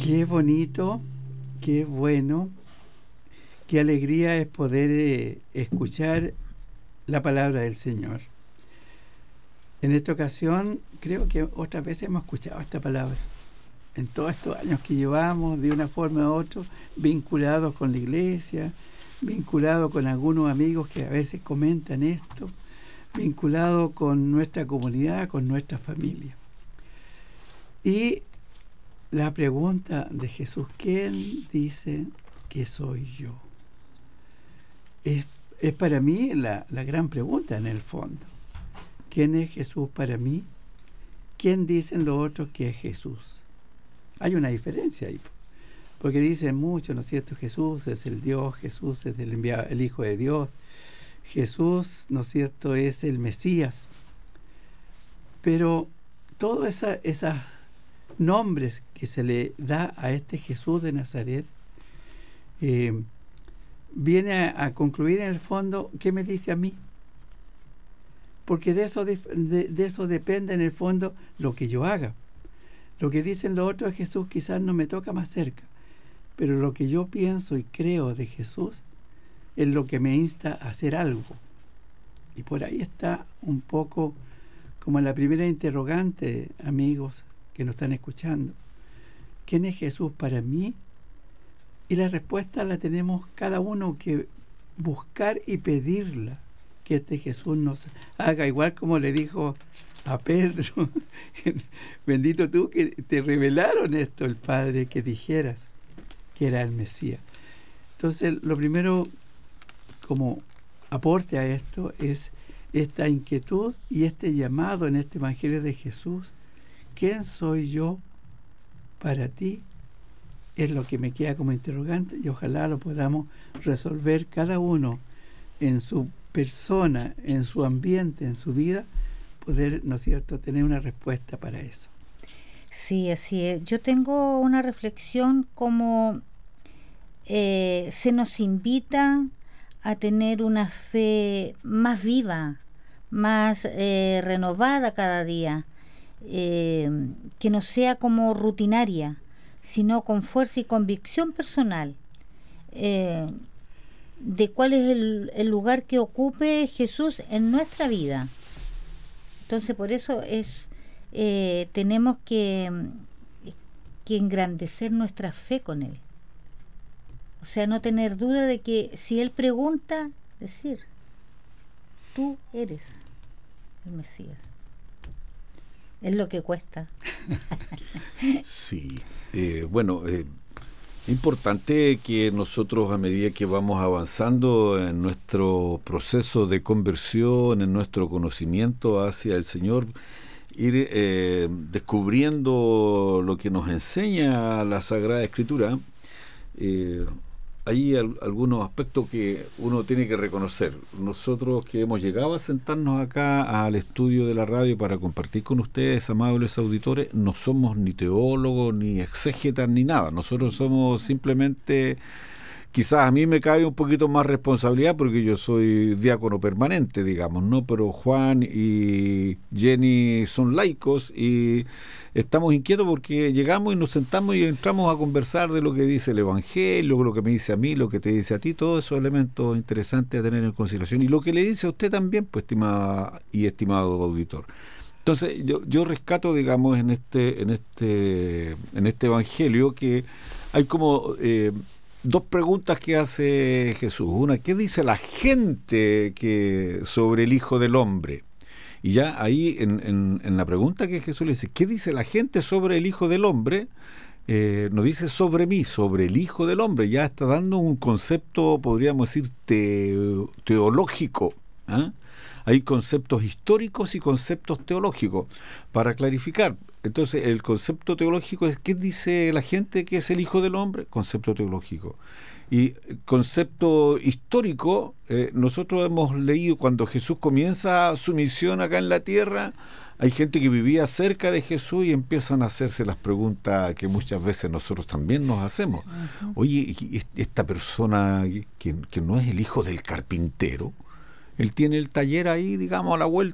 Qué bonito, qué bueno, qué alegría es poder escuchar la palabra del Señor. En esta ocasión, creo que otras veces hemos escuchado esta palabra. En todos estos años que llevamos, de una forma u otra, vinculados con la iglesia, vinculados con algunos amigos que a veces comentan esto, vinculados con nuestra comunidad, con nuestra familia. Y la pregunta de Jesús, ¿quién dice que soy yo? Es para mí la gran pregunta en el fondo. ¿Quién es Jesús para mí? ¿Quién dicen los otros que es Jesús? Hay una diferencia ahí, porque dicen mucho, ¿no es cierto? Jesús es el Dios, Jesús es el Hijo de Dios, Jesús, ¿no es cierto?, es el Mesías. Pero todos esos nombres que se le da a este Jesús de Nazaret viene a concluir en el fondo, ¿qué me dice a mí? Porque de eso depende en el fondo lo que yo haga. Lo que dicen los otros de Jesús quizás no me toca más cerca, pero lo que yo pienso y creo de Jesús es lo que me insta a hacer algo. Y por ahí está un poco como la primera interrogante, amigos que nos están escuchando. ¿Quién es Jesús para mí? Y la respuesta la tenemos cada uno que buscar y pedirla, que este Jesús nos haga, igual como le dijo a Pedro, bendito tú que te revelaron esto el Padre, que dijeras que era el Mesías. Entonces, lo primero como aporte a esto es esta inquietud y este llamado en este Evangelio de Jesús. ¿Quién soy yo para ti? Es lo que me queda como interrogante, y ojalá lo podamos resolver cada uno en su persona, en su ambiente, en su vida, poder, ¿no es cierto?, tener una respuesta para eso. Sí, así es. Yo tengo una reflexión como se nos invita a tener una fe más viva, más renovada cada día, que no sea como rutinaria, sino con fuerza y convicción personal, de cuál es el lugar que ocupe Jesús en nuestra vida. Entonces, por eso tenemos que engrandecer nuestra fe con Él. O sea, no tener duda de que si Él pregunta, decir, tú eres el Mesías. Es lo que cuesta. Sí. Importante que nosotros, a medida que vamos avanzando en nuestro proceso de conversión, en nuestro conocimiento hacia el Señor, ir descubriendo lo que nos enseña la Sagrada Escritura. Hay algunos aspectos que uno tiene que reconocer. Nosotros que hemos llegado a sentarnos acá al estudio de la radio para compartir con ustedes, amables auditores, no somos ni teólogos, ni exégetas, ni nada. Nosotros somos simplemente, quizás a mí me cabe un poquito más responsabilidad porque yo soy diácono permanente, digamos, ¿no? Pero Juan y Jenny son laicos y estamos inquietos porque llegamos y nos sentamos y entramos a conversar de lo que dice el Evangelio, lo que me dice a mí, lo que te dice a ti, todos esos elementos interesantes a tener en consideración y lo que le dice a usted también, pues, estimada y estimado auditor. Entonces yo rescato, digamos, en este Evangelio que hay como dos preguntas que hace Jesús. Una, ¿qué dice la gente sobre el Hijo del Hombre? Y ya ahí en la pregunta que Jesús le dice, ¿qué dice la gente sobre el Hijo del Hombre? No dice sobre mí, sobre el Hijo del Hombre. Ya está dando un concepto, podríamos decir, teológico. ¿Eh? Hay conceptos históricos y conceptos teológicos. Para clarificar, entonces el concepto teológico es ¿qué dice la gente que es el Hijo del Hombre? Concepto teológico. Y concepto histórico, nosotros hemos leído cuando Jesús comienza su misión acá en la tierra, hay gente que vivía cerca de Jesús y empiezan a hacerse las preguntas que muchas veces nosotros también nos hacemos. Uh-huh. Oye, esta persona que no es el hijo del carpintero, él tiene el taller ahí, digamos, a la vuelta